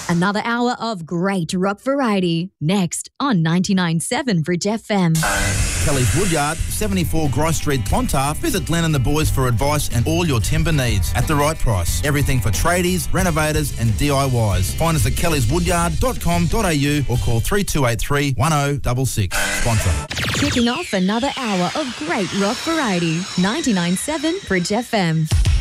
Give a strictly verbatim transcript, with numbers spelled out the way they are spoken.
Another hour of great rock variety. Next on ninety-nine point seven Bridge F M. Kelly's Woodyard, seventy-four Grice Street, Clontarf. Visit Glenn and the boys for advice and all your timber needs at the right price. Everything for tradies, renovators and D I Ys. Find us at kellys woodyard dot com dot a u or call three two eight three, one oh six six. Sponsor. Kicking off another hour of great rock variety. ninety-nine point seven Bridge F M.